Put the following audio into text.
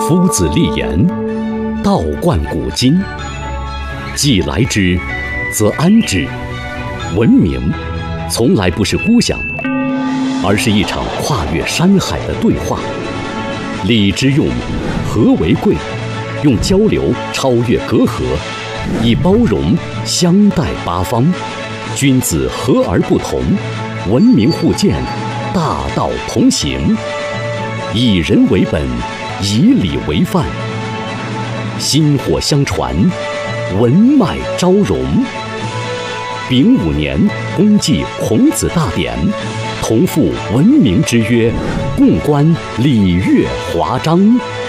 夫子立言，道贯古今。既来之，则安之。文明从来不是孤想，而是一场跨越山海的对话。礼之用，和为贵。用交流超越隔阂，以包容相待八方。君子和而不同，文明互鉴，大道同行。以人为本，以礼为范。薪火相传，文脉昭融。丙午年，公祭孔子大典，同赴文明之约，共观礼乐华章。